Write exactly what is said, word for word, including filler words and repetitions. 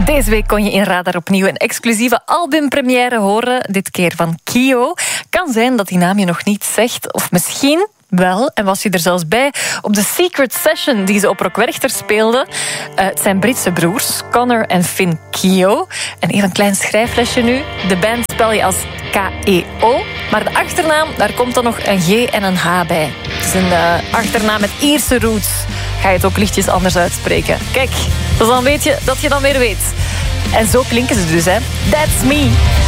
Deze week kon je in Radar opnieuw een exclusieve albumpremière horen. Dit keer van Kio. Kan zijn dat die naam je nog niet zegt. Of misschien wel. En was je er zelfs bij op de Secret Session die ze op Rock Werchter speelden. Uh, het zijn Britse broers, Connor en Finn Kio. En even een klein schrijflesje nu. De band spel je als K E O. Maar de achternaam, daar komt dan nog een G en een H bij. Het is een uh, achternaam met Ierse roots. Ga je het ook lichtjes anders uitspreken. Kijk, dus dan weet je dat je dan weer weet. En zo klinken ze dus, hè. That's me.